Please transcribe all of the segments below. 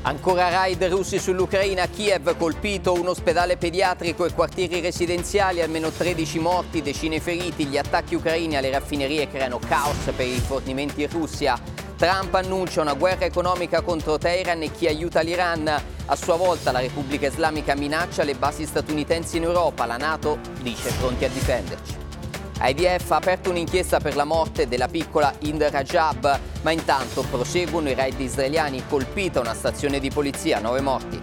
Ancora raid russi sull'Ucraina, Kiev colpito un ospedale pediatrico e quartieri residenziali, almeno 13 morti, decine feriti. Gli attacchi ucraini alle raffinerie creano caos per i rifornimenti in Russia. Trump annuncia una guerra economica contro Teheran e chi aiuta l'Iran. A sua volta la Repubblica Islamica minaccia le basi statunitensi in Europa. La NATO dice pronti a difenderci. IDF ha aperto un'inchiesta per la morte della piccola Hind Rajab, ma intanto proseguono i raid israeliani, colpita una stazione di polizia, 9 morti.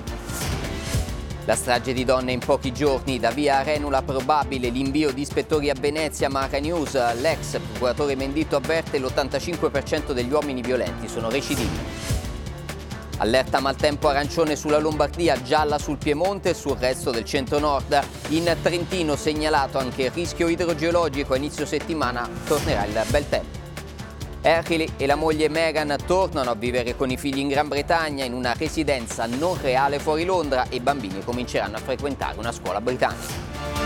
La strage di donne in pochi giorni, da via Arenula probabile l'invio di ispettori a Venezia, Mara News. L'ex procuratore Menditto avverte l'85% degli uomini violenti sono recidivi. Allerta maltempo arancione sulla Lombardia, gialla sul Piemonte e sul resto del centro-nord. In Trentino segnalato anche il rischio idrogeologico. A inizio settimana tornerà il bel tempo. Harry e la moglie Meghan tornano a vivere con i figli in Gran Bretagna in una residenza non reale fuori Londra e i bambini cominceranno a frequentare una scuola britannica.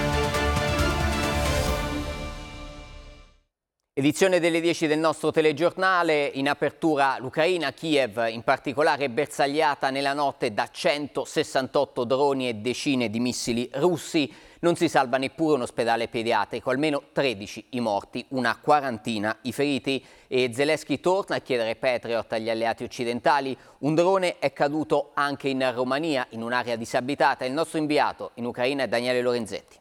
Edizione delle 10 del nostro telegiornale. In apertura l'Ucraina, Kiev in particolare, bersagliata nella notte da 168 droni e decine di missili russi. Non si salva neppure un ospedale pediatrico, almeno 13 i morti, una quarantina i feriti. E Zelensky torna a chiedere Patriot agli alleati occidentali. Un drone è caduto anche in Romania, in un'area disabitata. Il nostro inviato in Ucraina è Daniele Lorenzetti.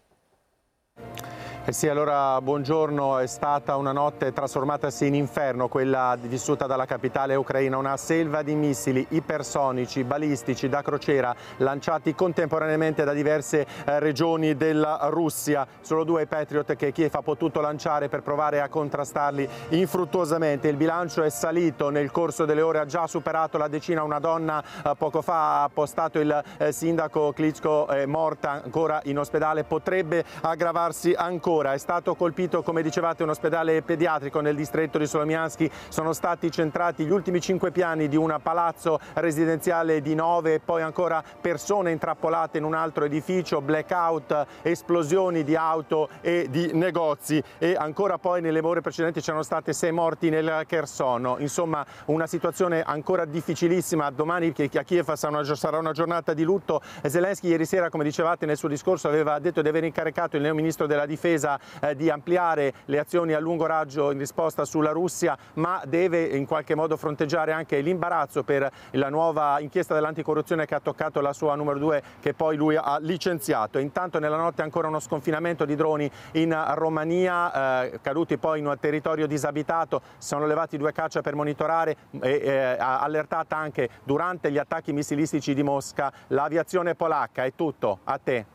Sì, allora buongiorno. È stata una notte trasformatasi in inferno quella vissuta dalla capitale ucraina, una selva di missili ipersonici, balistici da crociera lanciati contemporaneamente da diverse regioni della Russia. Solo 2 Patriot che Kiev ha potuto lanciare per provare a contrastarli infruttuosamente. Il bilancio è salito nel corso delle ore, ha già superato la decina. Una donna poco fa ha postato il sindaco Klitschko, è morta ancora in ospedale, potrebbe aggravarsi ancora. È stato colpito, come dicevate, un ospedale pediatrico nel distretto di Solomianski. Sono stati centrati gli ultimi 5 piani di un palazzo residenziale di 9, poi ancora persone intrappolate in un altro edificio, blackout, esplosioni di auto e di negozi, e ancora poi nelle ore precedenti c'erano state 6 morti nel Kherson. Insomma, una situazione ancora difficilissima. Domani a Kiev sarà una giornata di lutto. Zelensky ieri sera, come dicevate nel suo discorso, aveva detto di aver incaricato il neo ministro della difesa di ampliare le azioni a lungo raggio in risposta sulla Russia, ma deve in qualche modo fronteggiare anche l'imbarazzo per la nuova inchiesta dell'anticorruzione che ha toccato la sua numero 2, che poi lui ha licenziato. Intanto nella notte ancora uno sconfinamento di droni in Romania, caduti poi in un territorio disabitato. Si sono levati 2 caccia per monitorare, allertata anche durante gli attacchi missilistici di Mosca l'aviazione polacca. È tutto, a te.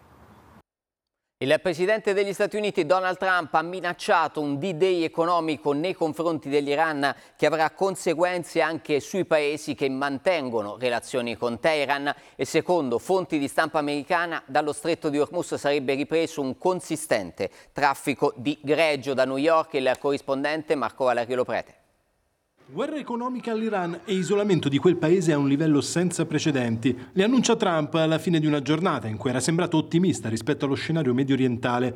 Il presidente degli Stati Uniti Donald Trump ha minacciato un D-Day economico nei confronti dell'Iran che avrà conseguenze anche sui paesi che mantengono relazioni con Teheran, e secondo fonti di stampa americana dallo stretto di Hormuz sarebbe ripreso un consistente traffico di greggio. Da New York il corrispondente Marco Valerio Loprete. Guerra economica all'Iran e isolamento di quel paese a un livello senza precedenti. Le annuncia Trump alla fine di una giornata in cui era sembrato ottimista rispetto allo scenario medio orientale.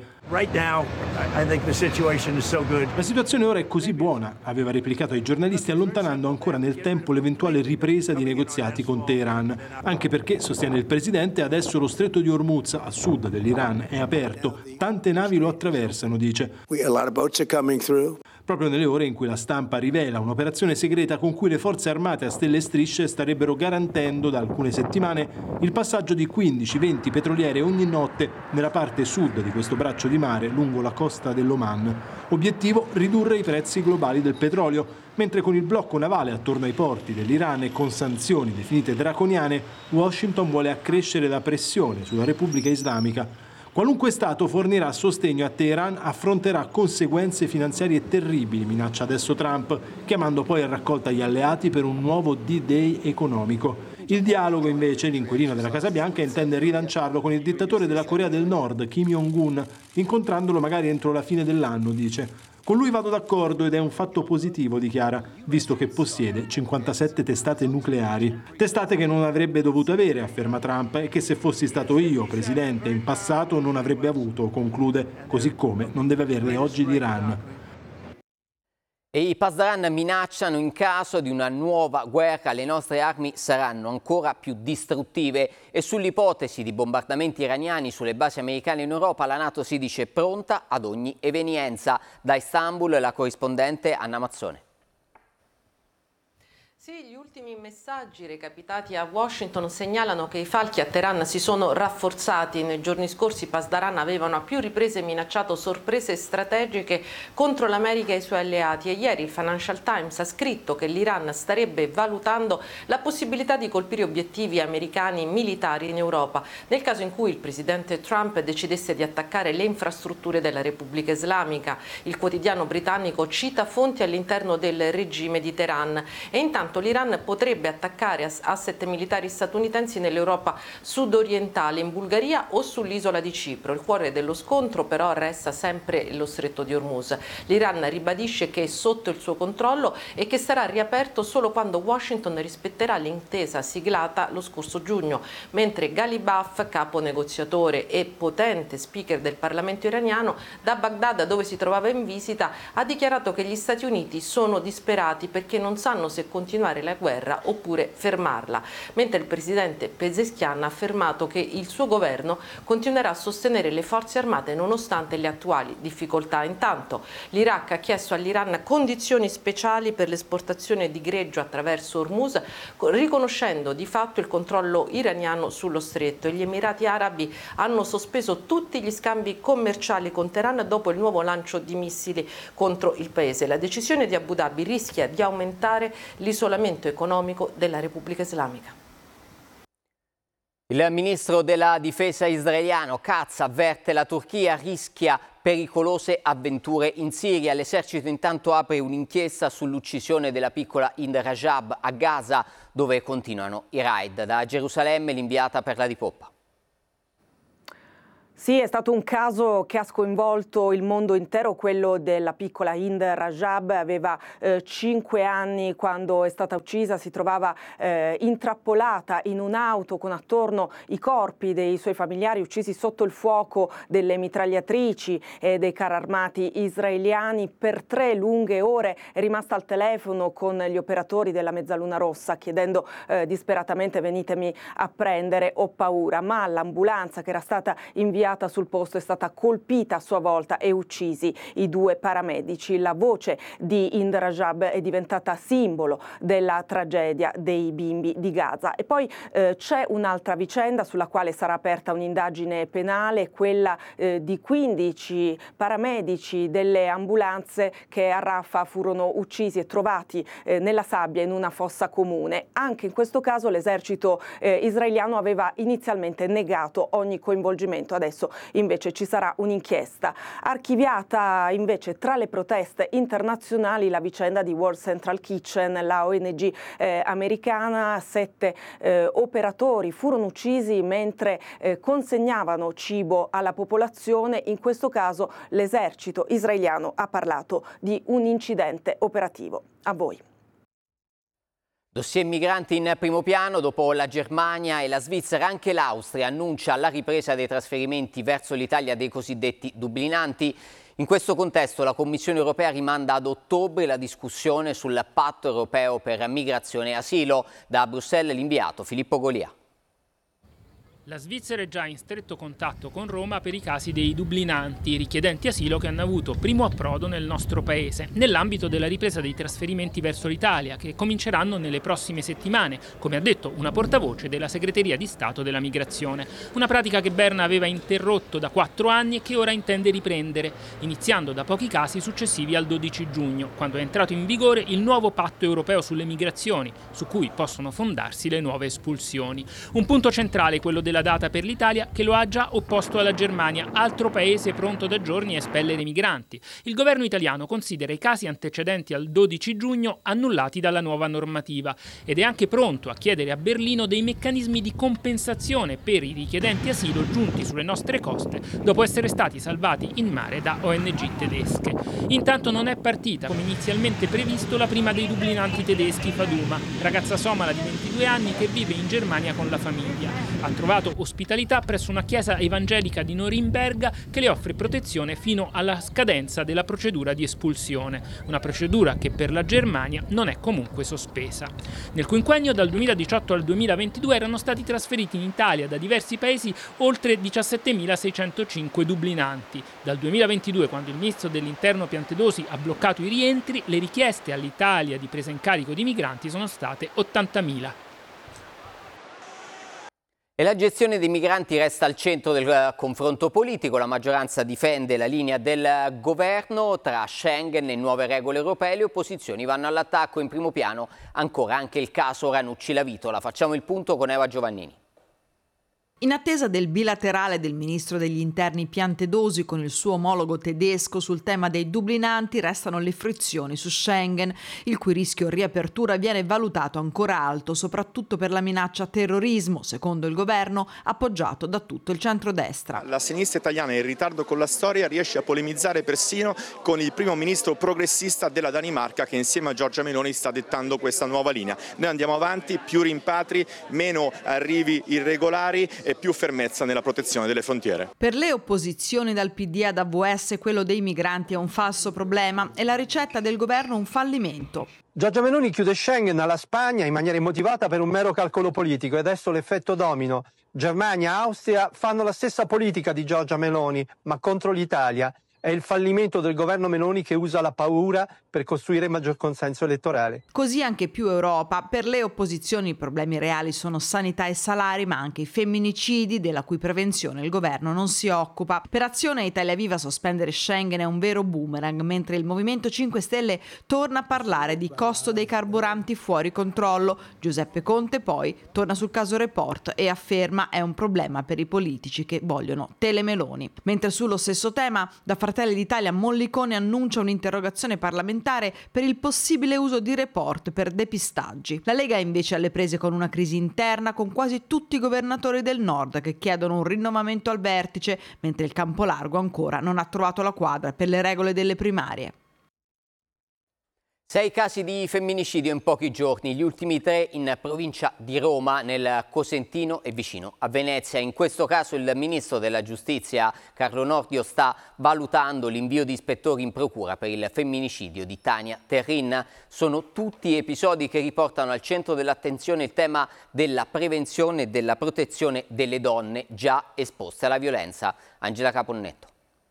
La situazione ora è così buona, aveva replicato ai giornalisti, allontanando ancora nel tempo l'eventuale ripresa di negoziati con Teheran. Anche perché, sostiene il presidente, adesso lo stretto di Hormuz a sud dell'Iran è aperto. Tante navi lo attraversano, dice. Proprio nelle ore in cui la stampa rivela un'operazione segreta con cui le forze armate a stelle e strisce starebbero garantendo da alcune settimane il passaggio di 15-20 petroliere ogni notte nella parte sud di questo braccio di mare lungo la costa dell'Oman. Obiettivo: ridurre i prezzi globali del petrolio, mentre con il blocco navale attorno ai porti dell'Iran e con sanzioni definite draconiane, Washington vuole accrescere la pressione sulla Repubblica Islamica. Qualunque Stato fornirà sostegno a Teheran affronterà conseguenze finanziarie terribili, minaccia adesso Trump, chiamando poi a raccolta gli alleati per un nuovo D-Day economico. Il dialogo, invece, l'inquilino della Casa Bianca intende rilanciarlo con il dittatore della Corea del Nord, Kim Jong-un, incontrandolo magari entro la fine dell'anno, dice. Con lui vado d'accordo ed è un fatto positivo, dichiara, visto che possiede 57 testate nucleari. Testate che non avrebbe dovuto avere, afferma Trump, e che se fossi stato io presidente in passato non avrebbe avuto, conclude, così come non deve averne oggi l'Iran. E i Pasdaran minacciano in caso di una nuova guerra le nostre armi saranno ancora più distruttive e sull'ipotesi di bombardamenti iraniani sulle basi americane in Europa la NATO si dice pronta ad ogni evenienza. Da Istanbul la corrispondente Anna Mazzone. Sì, gli ultimi messaggi recapitati a Washington segnalano che i falchi a Teheran si sono rafforzati. Nei giorni scorsi i Pasdaran avevano a più riprese minacciato sorprese strategiche contro l'America e i suoi alleati e ieri il Financial Times ha scritto che l'Iran starebbe valutando la possibilità di colpire obiettivi americani militari in Europa nel caso in cui il presidente Trump decidesse di attaccare le infrastrutture della Repubblica Islamica. Il quotidiano britannico cita fonti all'interno del regime di Teheran e intanto l'Iran potrebbe attaccare asset militari statunitensi nell'Europa sudorientale, in Bulgaria o sull'isola di Cipro. Il cuore dello scontro però resta sempre lo stretto di Hormuz. L'Iran ribadisce che è sotto il suo controllo e che sarà riaperto solo quando Washington rispetterà l'intesa siglata lo scorso giugno, mentre Ghalibaf, capo negoziatore e potente speaker del Parlamento iraniano, da Baghdad, dove si trovava in visita, ha dichiarato che gli Stati Uniti sono disperati perché non sanno se continuare la guerra oppure fermarla, mentre il presidente Pezeshkian ha affermato che il suo governo continuerà a sostenere le forze armate nonostante le attuali difficoltà. Intanto l'Iraq ha chiesto all'Iran condizioni speciali per l'esportazione di greggio attraverso Hormuz, riconoscendo di fatto il controllo iraniano sullo stretto. Gli Emirati Arabi hanno sospeso tutti gli scambi commerciali con Teheran dopo il nuovo lancio di missili contro il paese. La decisione di Abu Dhabi rischia di aumentare l'isolamento economico della Repubblica Islamica. Il ministro della difesa israeliano Katz avverte la Turchia rischia pericolose avventure in Siria. L'esercito intanto apre un'inchiesta sull'uccisione della piccola Hind Rajab a Gaza, dove continuano i raid. Da Gerusalemme l'inviata Perla Di Poppa. Sì, è stato un caso che ha sconvolto il mondo intero, quello della piccola Hind Rajab. Aveva 5 anni quando è stata uccisa, si trovava intrappolata in un'auto con attorno i corpi dei suoi familiari uccisi sotto il fuoco delle mitragliatrici e dei carri armati israeliani. Per 3 lunghe ore è rimasta al telefono con gli operatori della Mezzaluna Rossa chiedendo disperatamente venitemi a prendere, ho paura, ma l'ambulanza che era stata inviata sul posto è stata colpita a sua volta e uccisi i 2 paramedici. La voce di Hind Rajab è diventata simbolo della tragedia dei bimbi di Gaza. E poi c'è un'altra vicenda sulla quale sarà aperta un'indagine penale, quella di 15 paramedici delle ambulanze che a Rafah furono uccisi e trovati nella sabbia in una fossa comune. Anche in questo caso l'esercito israeliano aveva inizialmente negato ogni coinvolgimento. Adesso invece ci sarà un'inchiesta. Archiviata invece tra le proteste internazionali la vicenda di World Central Kitchen, la ONG americana. 7 operatori furono uccisi mentre consegnavano cibo alla popolazione. In questo caso l'esercito israeliano ha parlato di un incidente operativo. A voi. Dossier migranti in primo piano. Dopo la Germania e la Svizzera, anche l'Austria annuncia la ripresa dei trasferimenti verso l'Italia dei cosiddetti dublinanti. In questo contesto la Commissione europea rimanda ad ottobre la discussione sul patto europeo per migrazione e asilo. Da Bruxelles l'inviato Filippo Golia. La Svizzera è già in stretto contatto con Roma per i casi dei dublinanti, richiedenti asilo che hanno avuto primo approdo nel nostro paese, nell'ambito della ripresa dei trasferimenti verso l'Italia, che cominceranno nelle prossime settimane, come ha detto una portavoce della Segreteria di Stato della Migrazione. Una pratica che Berna aveva interrotto da 4 anni e che ora intende riprendere, iniziando da pochi casi successivi al 12 giugno, quando è entrato in vigore il nuovo patto europeo sulle migrazioni, su cui possono fondarsi le nuove espulsioni. Un punto centrale è quello della data per l'Italia, che lo ha già opposto alla Germania, altro paese pronto da giorni a espellere i migranti. Il governo italiano considera i casi antecedenti al 12 giugno annullati dalla nuova normativa ed è anche pronto a chiedere a Berlino dei meccanismi di compensazione per i richiedenti asilo giunti sulle nostre coste dopo essere stati salvati in mare da ONG tedesche. Intanto non è partita, come inizialmente previsto, la prima dei dublinanti tedeschi, Faduma, ragazza somala di 22 anni che vive in Germania con la famiglia. Ha trovato trovato ospitalità presso una chiesa evangelica di Norimberga che le offre protezione fino alla scadenza della procedura di espulsione, una procedura che per la Germania non è comunque sospesa. Nel quinquennio dal 2018 al 2022 erano stati trasferiti in Italia da diversi paesi oltre 17.605 dublinanti. Dal 2022, quando il ministro dell'Interno Piantedosi ha bloccato i rientri, le richieste all'Italia di presa in carico di migranti sono state 80.000. E la gestione dei migranti resta al centro del confronto politico. La maggioranza difende la linea del governo tra Schengen e nuove regole europee. Le opposizioni vanno all'attacco. In primo piano ancora anche il caso Ranucci-La Vitola. Facciamo il punto con Eva Giovannini. In attesa del bilaterale del ministro degli interni Piantedosi con il suo omologo tedesco sul tema dei dublinanti, restano le frizioni su Schengen, il cui rischio riapertura viene valutato ancora alto, soprattutto per la minaccia terrorismo, secondo il governo, appoggiato da tutto il centrodestra. La sinistra italiana in ritardo con la storia riesce a polemizzare persino con il primo ministro progressista della Danimarca, che insieme a Giorgia Meloni sta dettando questa nuova linea. Noi andiamo avanti, più rimpatri, meno arrivi irregolari e più fermezza nella protezione delle frontiere. Per le opposizioni dal PD ad AVS quello dei migranti è un falso problema e la ricetta del governo un fallimento. Giorgia Meloni chiude Schengen alla Spagna in maniera immotivata per un mero calcolo politico e adesso l'effetto domino. Germania e Austria fanno la stessa politica di Giorgia Meloni, ma contro l'Italia. È il fallimento del governo Meloni che usa la paura per costruire maggior consenso elettorale. Così anche più Europa. Per le opposizioni i problemi reali sono sanità e salari, ma anche i femminicidi, della cui prevenzione il governo non si occupa. Per Azione Italia Viva sospendere Schengen è un vero boomerang, mentre il Movimento 5 Stelle torna a parlare di costo dei carburanti fuori controllo. Giuseppe Conte poi torna sul caso Report e afferma è un problema per i politici che vogliono telemeloni. Mentre sullo stesso tema, da Fratelli d'Italia Mollicone annuncia un'interrogazione parlamentare per il possibile uso di Report per depistaggi. La Lega è invece alle prese con una crisi interna, con quasi tutti i governatori del nord che chiedono un rinnovamento al vertice, mentre il Campolargo ancora non ha trovato la quadra per le regole delle primarie. 6 casi di femminicidio in pochi giorni, gli ultimi 3 in provincia di Roma, nel Cosentino e vicino a Venezia. In questo caso il ministro della Giustizia Carlo Nordio sta valutando l'invio di ispettori in procura per il femminicidio di Tania Terrin. Sono tutti episodi che riportano al centro dell'attenzione il tema della prevenzione e della protezione delle donne già esposte alla violenza. Angela Caponnetto.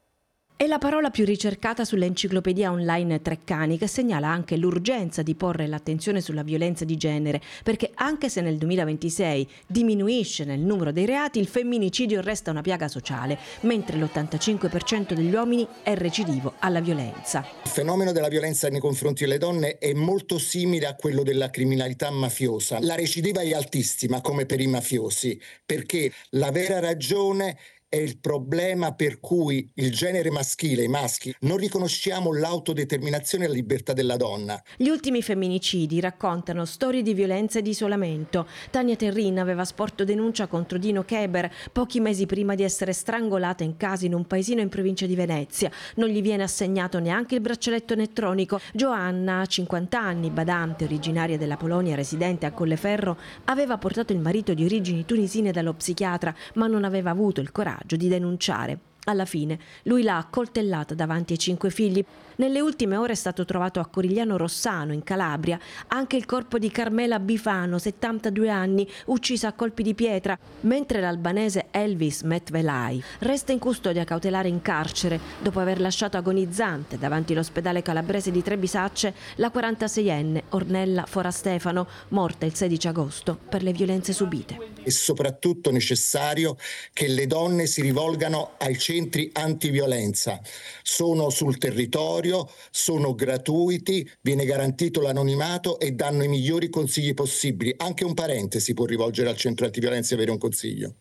È la parola più ricercata sull'enciclopedia online Treccani, che segnala anche l'urgenza di porre l'attenzione sulla violenza di genere, perché anche se nel 2026 diminuisce nel numero dei reati, il femminicidio resta una piaga sociale, mentre l'85% degli uomini è recidivo alla violenza. Il fenomeno della violenza nei confronti delle donne è molto simile a quello della criminalità mafiosa. La recidiva è altissima, come per i mafiosi, perché la vera ragione è il problema per cui il genere maschile, i maschi, non riconosciamo l'autodeterminazione e la libertà della donna. Gli ultimi femminicidi raccontano storie di violenza e di isolamento. Tania Terrin aveva sporto denuncia contro Dino Keber pochi mesi prima di essere strangolata in casa in un paesino in provincia di Venezia. Non gli viene assegnato neanche il braccialetto elettronico. Joanna, 50 anni, badante, originaria della Polonia, residente a Colleferro, aveva portato il marito di origini tunisine dallo psichiatra, ma non aveva avuto il coraggio di denunciare. Alla fine lui l'ha accoltellata davanti ai 5 figli. Nelle ultime ore è stato trovato a Corigliano Rossano, in Calabria, anche il corpo di Carmela Bifano, 72 anni, uccisa a colpi di pietra, mentre l'albanese Elvis Metvelai resta in custodia cautelare in carcere dopo aver lasciato agonizzante davanti all'ospedale calabrese di Trebisacce la 46enne Ornella Forastefano, morta il 16 agosto per le violenze subite. È soprattutto necessario che le donne si rivolgano ai centri antiviolenza. Sono sul territorio, sono gratuiti, viene garantito l'anonimato e danno i migliori consigli possibili. Anche un parente si può rivolgere al centro antiviolenza e avere un consiglio.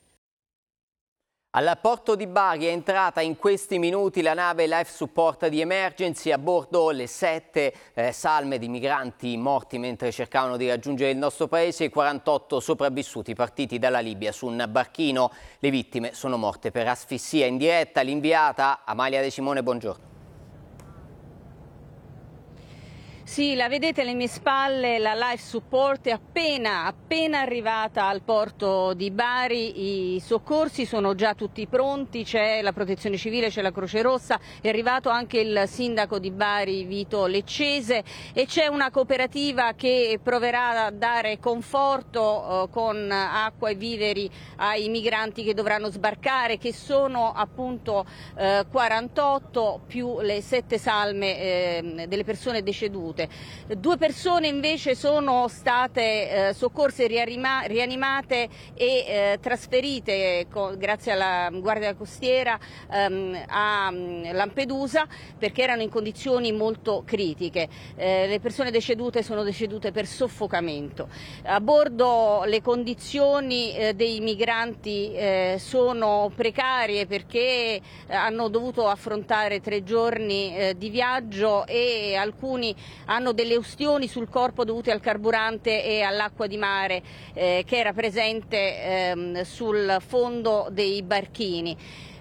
Al porto di Bari è entrata in questi minuti la nave Life Support di Emergency, a bordo le 7 salme di migranti morti mentre cercavano di raggiungere il nostro paese e 48 sopravvissuti partiti dalla Libia su un barchino. Le vittime sono morte per asfissia. In diretta l'inviata Amalia De Simone, buongiorno. Sì, la vedete alle mie spalle, la life support è appena arrivata al porto di Bari, i soccorsi sono già tutti pronti, c'è la protezione civile, c'è la Croce Rossa, è arrivato anche il sindaco di Bari Vito Leccese e c'è una cooperativa che proverà a dare conforto con acqua e viveri ai migranti che dovranno sbarcare, che sono appunto 48 più le 7 salme delle persone decedute. 2 persone invece sono state soccorse, rianimate e trasferite grazie alla Guardia Costiera a Lampedusa perché erano in condizioni molto critiche. Le persone decedute sono decedute per soffocamento. A bordo le condizioni dei migranti sono precarie perché hanno dovuto affrontare 3 giorni di viaggio e alcuni hanno delle ustioni sul corpo dovute al carburante e all'acqua di mare che era presente sul fondo dei barchini.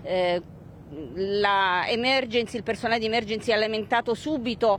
Il personale di emergency ha lamentato subito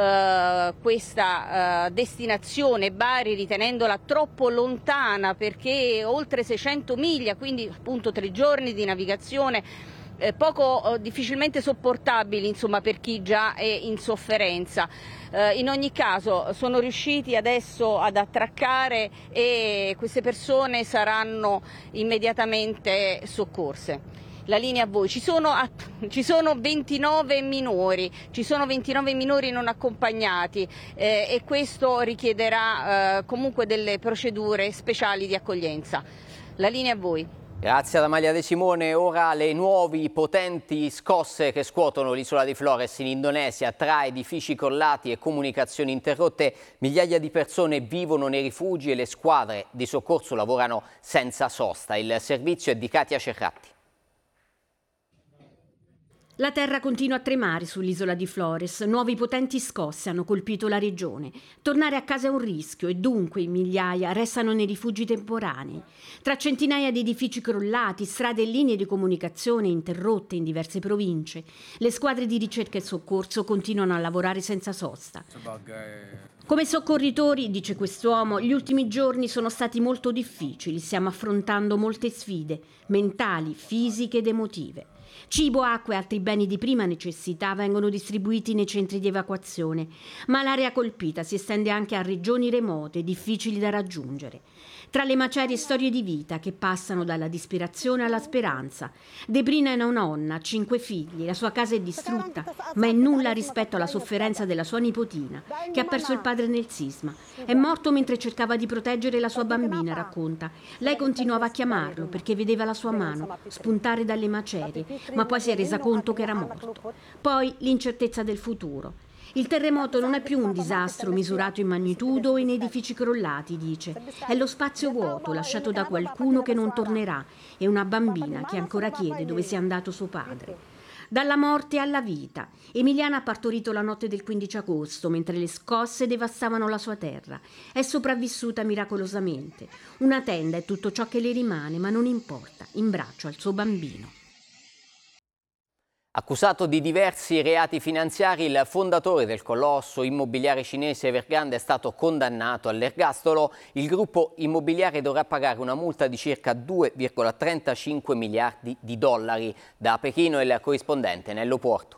questa destinazione Bari, ritenendola troppo lontana perché oltre 600 miglia, quindi appunto 3 giorni di navigazione difficilmente sopportabili, insomma, per chi già è in sofferenza. In ogni caso sono riusciti adesso ad attraccare e queste persone saranno immediatamente soccorse. La linea a voi. Ci sono 29 minori, non accompagnati e questo richiederà comunque delle procedure speciali di accoglienza. La linea a voi. Grazie ad Amalia De Simone. Ora le nuove potenti scosse che scuotono l'isola di Flores in Indonesia, tra edifici crollati e comunicazioni interrotte. Migliaia di persone vivono nei rifugi e le squadre di soccorso lavorano senza sosta. Il servizio è di Katia Cerratti. La terra continua a tremare sull'isola di Flores. Nuovi potenti scosse hanno colpito la regione. Tornare a casa è un rischio e dunque in migliaia restano nei rifugi temporanei. Tra centinaia di edifici crollati, strade e linee di comunicazione interrotte in diverse province, le squadre di ricerca e soccorso continuano a lavorare senza sosta. Come soccorritori, dice quest'uomo, gli ultimi giorni sono stati molto difficili. Stiamo affrontando molte sfide mentali, fisiche ed emotive. Cibo, acqua e altri beni di prima necessità vengono distribuiti nei centri di evacuazione, ma l'area colpita si estende anche a regioni remote, difficili da raggiungere. Tra le macerie storie di vita che passano dalla disperazione alla speranza. Debrina è una nonna, 5 figli, la sua casa è distrutta, ma è nulla rispetto alla sofferenza della sua nipotina, che ha perso il padre nel sisma. È morto mentre cercava di proteggere la sua bambina, racconta. Lei continuava a chiamarlo perché vedeva la sua mano spuntare dalle macerie, ma poi si è resa conto che era morto. Poi l'incertezza del futuro. Il terremoto non è più un disastro misurato in magnitudo o in edifici crollati, dice. È lo spazio vuoto lasciato da qualcuno che non tornerà e una bambina che ancora chiede dove sia andato suo padre. Dalla morte alla vita. Emiliana ha partorito la notte del 15 agosto, mentre le scosse devastavano la sua terra. È sopravvissuta miracolosamente. Una tenda è tutto ciò che le rimane, ma non importa, in braccio al suo bambino. Accusato di diversi reati finanziari, il fondatore del colosso immobiliare cinese Evergrande è stato condannato all'ergastolo. Il gruppo immobiliare dovrà pagare una multa di circa 2,35 miliardi di dollari. Da Pechino il corrispondente Nello Porto.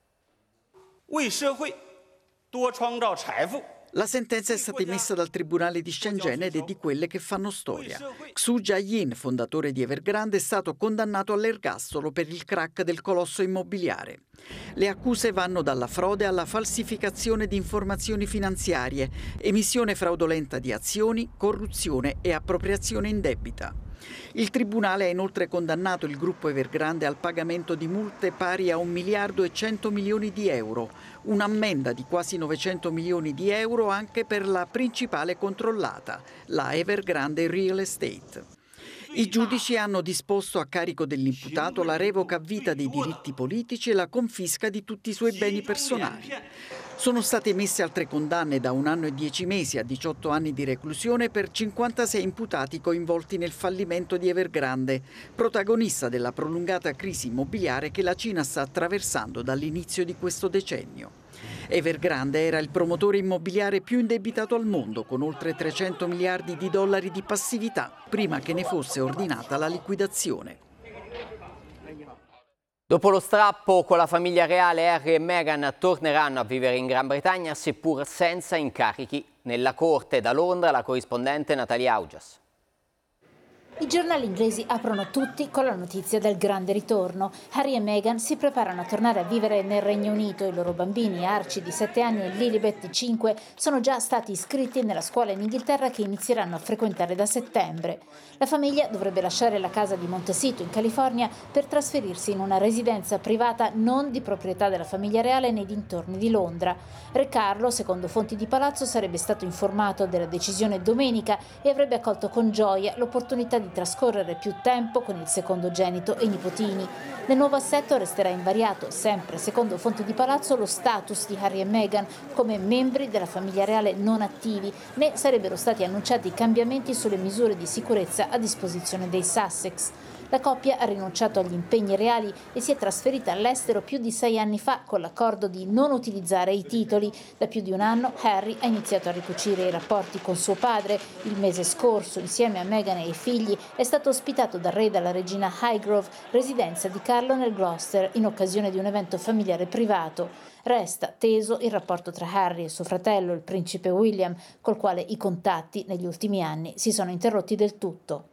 La sentenza è stata emessa dal Tribunale di Shenzhen ed è di quelle che fanno storia. Xu Jiayin, fondatore di Evergrande, è stato condannato all'ergastolo per il crack del colosso immobiliare. Le accuse vanno dalla frode alla falsificazione di informazioni finanziarie, emissione fraudolenta di azioni, corruzione e appropriazione indebita. Il Tribunale ha inoltre condannato il gruppo Evergrande al pagamento di multe pari a 1 miliardo e 100 milioni di euro, un'ammenda di quasi 900 milioni di euro anche per la principale controllata, la Evergrande Real Estate. I giudici hanno disposto a carico dell'imputato la revoca a vita dei diritti politici e la confisca di tutti i suoi beni personali. Sono state emesse altre condanne da 1 anno e 10 mesi a 18 anni di reclusione per 56 imputati coinvolti nel fallimento di Evergrande, protagonista della prolungata crisi immobiliare che la Cina sta attraversando dall'inizio di questo decennio. Evergrande era il promotore immobiliare più indebitato al mondo, con oltre 300 miliardi di dollari di passività, prima che ne fosse ordinata la liquidazione. Dopo lo strappo con la famiglia reale, Harry e Meghan torneranno a vivere in Gran Bretagna, seppur senza incarichi nella corte. Da Londra la corrispondente Natalia Augias. I giornali inglesi aprono tutti con la notizia del grande ritorno. Harry e Meghan si preparano a tornare a vivere nel Regno Unito. I loro bambini, Archie di 7 anni e Lilibet di 5, sono già stati iscritti nella scuola in Inghilterra che inizieranno a frequentare da settembre. La famiglia dovrebbe lasciare la casa di Montecito in California per trasferirsi in una residenza privata non di proprietà della famiglia reale nei dintorni di Londra. Re Carlo, secondo fonti di palazzo, sarebbe stato informato della decisione domenica e avrebbe accolto con gioia l'opportunità di trascorrere più tempo con il secondogenito e i nipotini. Nel nuovo assetto resterà invariato, sempre secondo fonti di palazzo, lo status di Harry e Meghan come membri della famiglia reale non attivi, né sarebbero stati annunciati cambiamenti sulle misure di sicurezza a disposizione dei Sussex. La coppia ha rinunciato agli impegni reali e si è trasferita all'estero più di 6 anni fa con l'accordo di non utilizzare i titoli. Da più di un anno Harry ha iniziato a ricucire i rapporti con suo padre. Il mese scorso, insieme a Meghan e ai figli, è stato ospitato dal re e dalla regina Highgrove, residenza di Carlo nel Gloucester, in occasione di un evento familiare privato. Resta teso il rapporto tra Harry e suo fratello, il principe William, col quale i contatti negli ultimi anni si sono interrotti del tutto.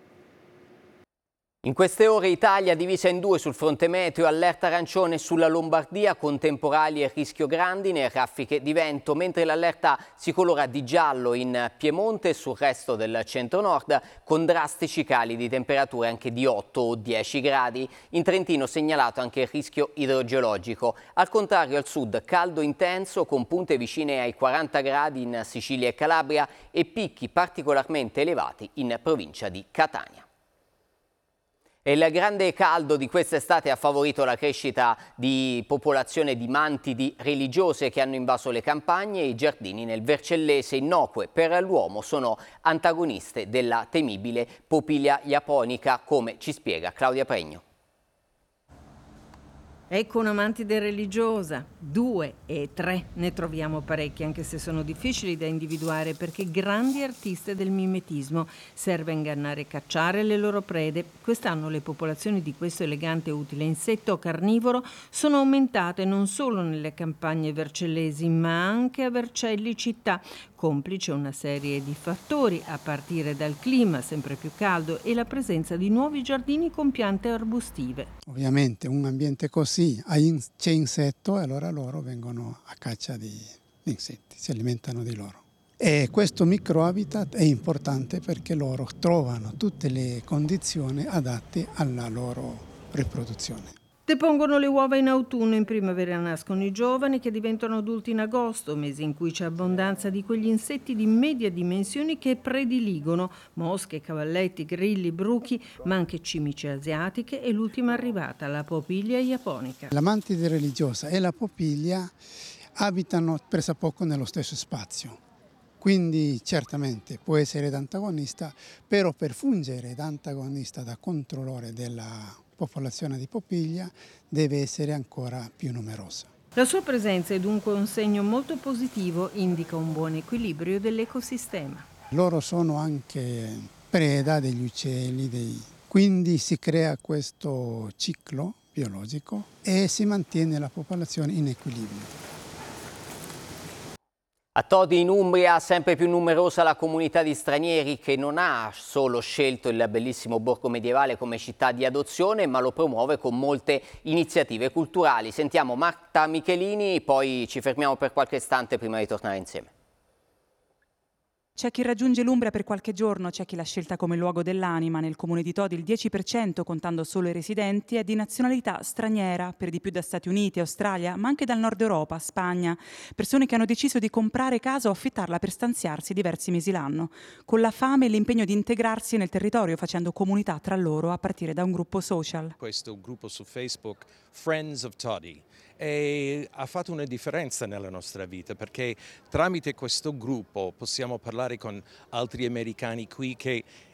In queste ore Italia divisa in due sul fronte meteo, allerta arancione sulla Lombardia con temporali e rischio grandine e raffiche di vento, mentre l'allerta si colora di giallo in Piemonte e sul resto del centro-nord con drastici cali di temperature anche di 8 o 10 gradi. In Trentino segnalato anche il rischio idrogeologico. Al contrario al sud caldo intenso con punte vicine ai 40 gradi in Sicilia e Calabria e picchi particolarmente elevati in provincia di Catania. E il grande caldo di quest'estate ha favorito la crescita di popolazione di mantidi religiose che hanno invaso le campagne e i giardini nel Vercellese. Innocue per l'uomo, sono antagoniste della temibile Popillia japonica, come ci spiega Claudia Pregno. Ecco una mantide religiosa, 2 e 3, ne troviamo parecchi, anche se sono difficili da individuare perché grandi artiste del mimetismo. Serve a ingannare e cacciare le loro prede. Quest'anno le popolazioni di questo elegante e utile insetto carnivoro sono aumentate non solo nelle campagne vercellesi ma anche a Vercelli città, complice una serie di fattori a partire dal clima sempre più caldo e la presenza di nuovi giardini con piante arbustive. Ovviamente un ambiente così c'è insetto e allora loro vengono a caccia di insetti, si alimentano di loro. E questo microhabitat è importante perché loro trovano tutte le condizioni adatte alla loro riproduzione. Depongono le uova in autunno, in primavera nascono i giovani che diventano adulti in agosto, mese in cui c'è abbondanza di quegli insetti di media dimensioni che prediligono mosche, cavalletti, grilli, bruchi, ma anche cimici asiatiche e l'ultima arrivata, la Popillia japonica. La mantide religiosa e la Popillia abitano pressappoco nello stesso spazio. Quindi certamente può essere d'antagonista, però per fungere da antagonista, da controllore della popolazione di Popiglia, deve essere ancora più numerosa. La sua presenza è dunque un segno molto positivo, indica un buon equilibrio dell'ecosistema. Loro sono anche preda degli uccelli, quindi si crea questo ciclo biologico e si mantiene la popolazione in equilibrio. A Todi in Umbria sempre più numerosa la comunità di stranieri che non ha solo scelto il bellissimo borgo medievale come città di adozione, ma lo promuove con molte iniziative culturali. Sentiamo Marta Michelini, poi ci fermiamo per qualche istante prima di tornare insieme. C'è chi raggiunge l'Umbria per qualche giorno, c'è chi l'ha scelta come luogo dell'anima. Nel comune di Todi il 10%, contando solo i residenti, è di nazionalità straniera, per di più da Stati Uniti, Australia, ma anche dal nord Europa, Spagna. Persone che hanno deciso di comprare casa o affittarla per stanziarsi diversi mesi l'anno, con la fame e l'impegno di integrarsi nel territorio, facendo comunità tra loro a partire da un gruppo social. Questo gruppo su Facebook, Friends of Todi, e ha fatto una differenza nella nostra vita perché tramite questo gruppo possiamo parlare con altri americani qui che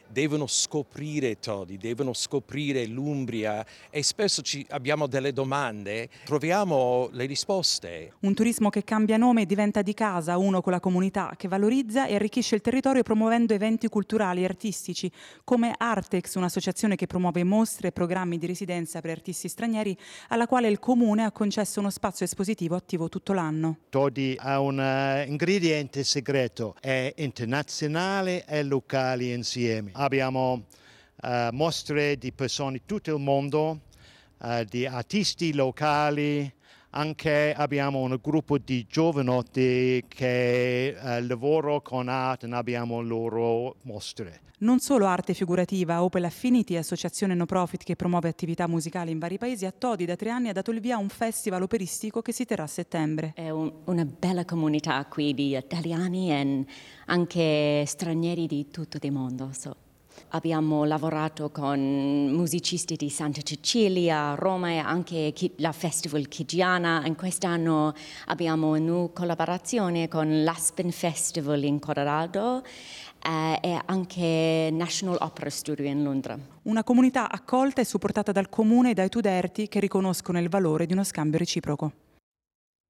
devono scoprire Todi, devono scoprire l'Umbria e spesso abbiamo delle domande, troviamo le risposte. Un turismo che cambia nome e diventa di casa, uno con la comunità, che valorizza e arricchisce il territorio promuovendo eventi culturali e artistici, come Artex, un'associazione che promuove mostre e programmi di residenza per artisti stranieri, alla quale il Comune ha concesso uno spazio espositivo attivo tutto l'anno. Todi ha un ingrediente segreto, è internazionale e locale insieme. Abbiamo mostre di persone di tutto il mondo, di artisti locali, anche abbiamo un gruppo di giovanotti che lavorano con arte e abbiamo loro mostre. Non solo arte figurativa, Opel Affinity, associazione no profit che promuove attività musicali in vari paesi, a Todi da 3 anni ha dato il via a un festival operistico che si terrà a settembre. È una bella comunità qui di italiani e anche stranieri di tutto il mondo. Abbiamo lavorato con musicisti di Santa Cecilia, Roma e anche la Festival Chigiana. In quest'anno abbiamo una collaborazione con l'Aspen Festival in Colorado e anche National Opera Studio in Londra. Una comunità accolta e supportata dal Comune e dai Tuderti che riconoscono il valore di uno scambio reciproco.